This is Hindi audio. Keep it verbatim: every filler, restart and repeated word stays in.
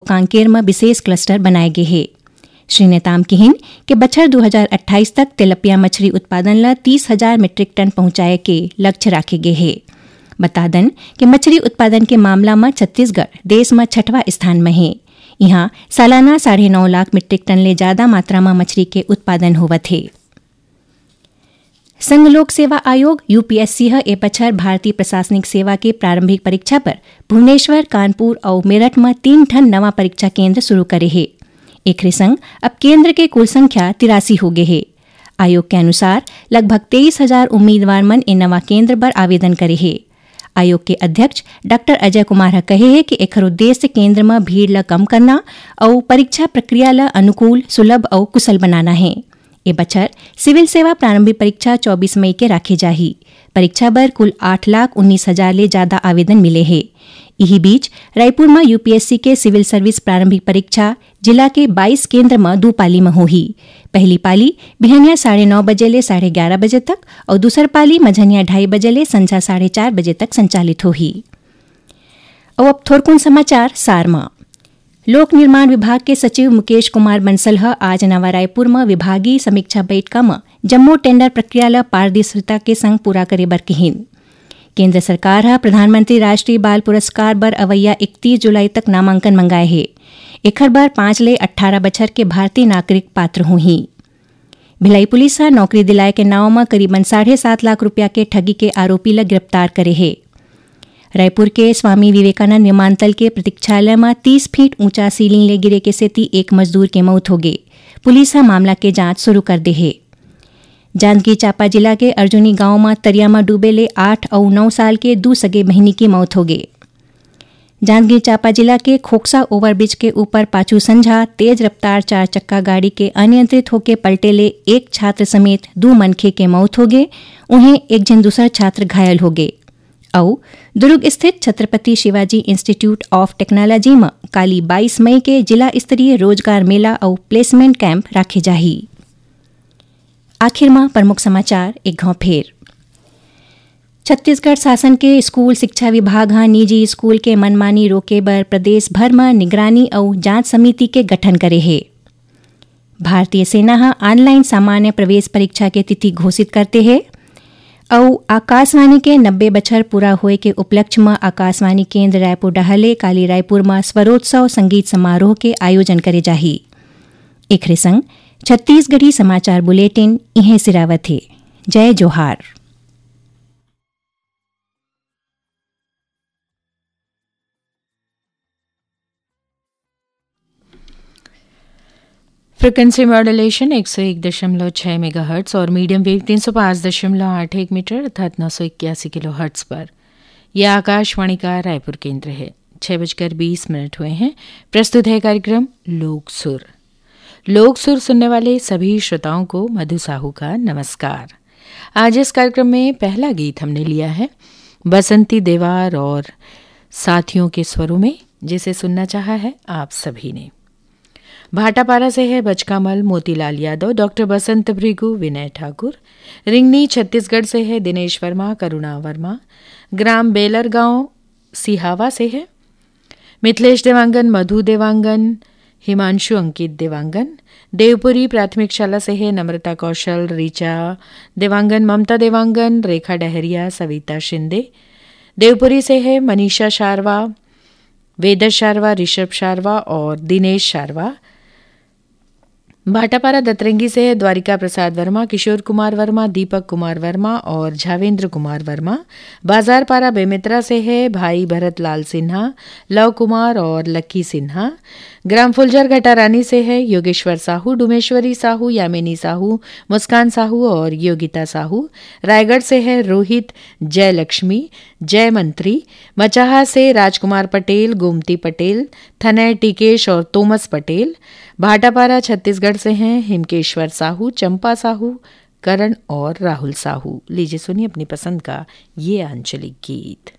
कांकेर में विशेष क्लस्टर बनाए गए हैं। श्री नेताम कहिन कि बछर दो हज़ार अट्ठाईस तक तिलपिया मछली उत्पादन ला तीस हजार मीट्रिक टन पहुंचाए के लक्ष्य रखे गए हैं। बता दन कि मछली उत्पादन के मामला में छत्तीसगढ़ देश में छठवा स्थान में है। यहाँ सालाना साढ़े नौ लाख मीट्रिक टन ले ज्यादा मात्रा में मछली के उत्पादन होवत है। संघ लोक सेवा आयोग यूपीएससी ए बछर भारतीय प्रशासनिक सेवा के प्रारंभिक परीक्षा पर भुवनेश्वर, कानपुर और मेरठ में तीन ठन नवा परीक्षा केंद्र शुरू करे है। एक संग अब केंद्र के कुल संख्या तिरासी हो गए है। आयोग के अनुसार लगभग तेईस हजार उम्मीदवार मन इन नवा केंद्र पर आवेदन करे है। आयोग के अध्यक्ष डॉक्टर अजय कुमार कहे है कि एकर उद्देश्य केंद्र में भीड़ ला कम करना और परीक्षा प्रक्रिया ला अनुकूल, सुलभ और कुशल बनाना है। ए बछर सिविल सेवा प्रारंभिक परीक्षा चौबीस मई के राखे जाही। परीक्षा बर कुल आठ लाख उन्नीस हजार ले ज्यादा आवेदन मिले हैं। यही बीच रायपुर में यूपीएससी के सिविल सर्विस प्रारंभिक परीक्षा जिला के बाईस केंद्र में दो पाली में होही। पहली पाली बिहनिया साढ़े नौ बजे ले साढ़े ग्यारह बजे तक और दूसर पाली मझनिया ढाई बजे ले संझा साढ़े चार बजे तक संचालित होही। और अब थोरकुन समाचार सार में। लोक निर्माण विभाग के सचिव मुकेश कुमार बंसल आज नवा रायपुर में विभागीय समीक्षा बैठक में जम्मो टेंडर प्रक्रिया ला पारदर्शिता के संग पूरा करे बर कहिन। केंद्र सरकार हा प्रधानमंत्री राष्ट्रीय बाल पुरस्कार बर अवैया इकतीस जुलाई तक नामांकन मंगाए है। एखर बर पांच ले अट्ठारह बछर के भारतीय नागरिक पात्र होही। भिलाई पुलिस हा नौकरी दिलाए के नाव में करीबन साढ़े सात लाख रुपया के ठगी के आरोपी ला गिरफ्तार करे है। रायपुर के स्वामी विवेकानंद विमानतल के प्रतीक्षालय में तीस फीट ऊंचा सीलिंग ले गिरे के सेती एक मजदूर के मौत हो गई। पुलिस हा मामला के जांच शुरू कर दे है। जांजगीर चांपा जिला के अर्जुनी गांव में तरिया में डूबे ले आठ और नौ साल के दो सगे बहनी की मौत हो गई। जांजगीर चांपा जिला के खोखसा ओवरब्रिज के ऊपर पाछू संझा तेज रफ्तार चार चक्का गाड़ी के अनियंत्रित होकर पलटे ले एक छात्र समेत दो मनखे के मौत हो गए। उन्हें एक जन दूसरा छात्र घायल हो गए। और दुर्ग स्थित Chhatrapati Shivaji institute of technology में काली बाईस मई के जिला स्तरीय रोजगार मेला और प्लेसमेंट कैंप राखे जाही। आखिर में प्रमुख समाचार एक घाव फेर। छत्तीसगढ़ शासन के स्कूल शिक्षा विभाग हा निजी स्कूल के मनमानी रोके बर प्रदेश भर में निगरानी और जांच समिति के गठन करे है। भारतीय सेना हा ऑनलाइन सामान्य प्रवेश परीक्षा के तिथि घोषित करते है। और आकाशवाणी के नब्बे बछर पूरा होए के उपलक्ष्य में आकाशवाणी केंद्र रायपुर डहले काली रायपुर में स्वरोत्सव संगीत समारोह के आयोजन करे जाही। एक संग छत्तीसगढ़ी समाचार बुलेटिन इहें सिरावत है। जय जोहार। फ्रिक्वेंसी मॉड्यूलेशन एक सौ एक दशमलव छः मेगा हर्ट्स और मीडियम वेव तीन सौ पाँच दशमलव आठ एक मीटर अर्थात नौ सौ इक्यासी किलो हर्ट्स पर यह आकाशवाणी का रायपुर केंद्र है। छः बजकर बीस मिनट हुए हैं। प्रस्तुत है कार्यक्रम लोक सुर। लोक सुर सुनने वाले सभी श्रोताओं को मधु साहू का नमस्कार। आज इस कार्यक्रम में पहला गीत हमने लिया है बसंती देवार और साथियों के स्वरों में, जिसे सुनना चाहा है आप सभी ने। भाटापारा से है बचकामल मोतीलाल यादव, डॉक्टर बसंत भृगु, विनय ठाकुर। रिंगनी छत्तीसगढ़ से है दिनेश वर्मा, करुणा वर्मा। ग्राम बेलर गांव सिहावा से है मिथिलेश देवांगन, मधु देवांगन, हिमांशु अंकित देवांगन। देवपुरी प्राथमिक शाला से है नम्रता कौशल, रीचा देवांगन, ममता देवांगन, रेखा डहरिया, सविता शिंदे। देवपुरी से है मनीषा शारवा, वेदर शारवा, ऋषभ शारवा और दिनेश शारवा। भाटापारा दतरंगी से है द्वारिका प्रसाद वर्मा, किशोर कुमार वर्मा, दीपक कुमार वर्मा और झावेंद्र कुमार वर्मा। बाजारपारा बेमित्रा से है भाई भरत लाल सिन्हा, लव कुमार और लक्की सिन्हा। ग्राम फुलझर घटारानी से है योगेश्वर साहू, डुमेश्वरी साहू, यामिनी साहू, मुस्कान साहू और योगिता साहू। रायगढ़ से है रोहित, जय लक्ष्मी, जय मंत्री। मचाहा से राजकुमार पटेल, गोमती पटेल, थनय टिकेश और तोमस पटेल। भाटापारा छत्तीसगढ़ से हैं हिमकेश्वर साहू, चंपा साहू, करण और राहुल साहू। लीजिए सुनिए अपनी पसंद का ये आंचलिक गीत।